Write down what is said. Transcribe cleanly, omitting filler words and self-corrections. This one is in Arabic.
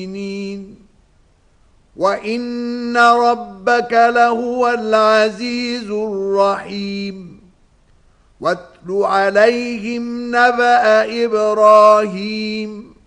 وَإِنَّ رَبَّكَ لَهُوَ الْعَزِيزُ الرَّحِيمُ وَاتْلُ عَلَيْهِمْ نَبَأَ إِبْرَاهِيمَ